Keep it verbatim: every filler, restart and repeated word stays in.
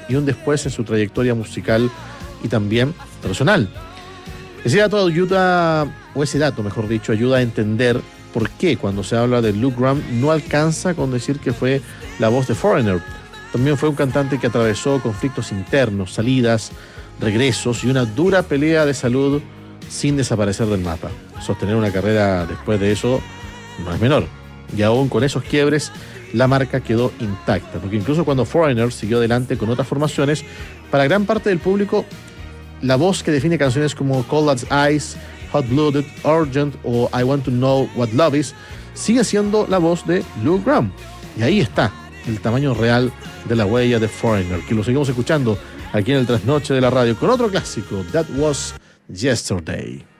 antes y un después en su trayectoria musical y también personal. Ese dato ayuda, o ese dato mejor dicho, ayuda a entender por qué cuando se habla de Luke Graham no alcanza con decir que fue la voz de Foreigner. También fue un cantante que atravesó conflictos internos, salidas, regresos y una dura pelea de salud sin desaparecer del mapa. Sostener una carrera después de eso no es menor. Y aún con esos quiebres, la marca quedó intacta, porque incluso cuando Foreigner siguió adelante con otras formaciones, para gran parte del público, la voz que define canciones como Cold as Ice, Hot Blooded, Urgent o I Want to Know What Love Is, sigue siendo la voz de Luke Graham. Y ahí está el tamaño real de la huella de Foreigner, que lo seguimos escuchando aquí en el Trasnoche de la Radio con otro clásico, That Was Yesterday.